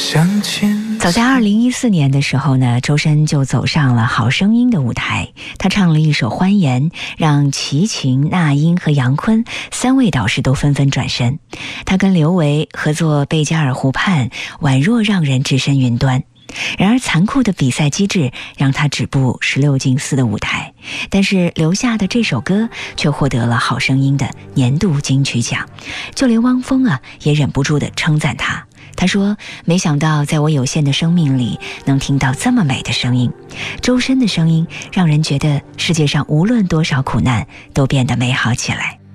早在2014年的时候呢，周深就走上了《好声音》的舞台，他唱了一首《欢颜》，让齐秦、那英和杨坤3位导师都纷纷转身。他跟刘维合作《贝加尔湖畔》，宛若让人置身云端。然而残酷的比赛机制让他止步16进4的舞台，但是留下的这首歌却获得了《好声音》的年度金曲奖。就连汪峰也忍不住地称赞他。他说，没想到在我有限的生命里能听到这么美的声音。周深的声音让人觉得世界上无论多少苦难都变得美好起来。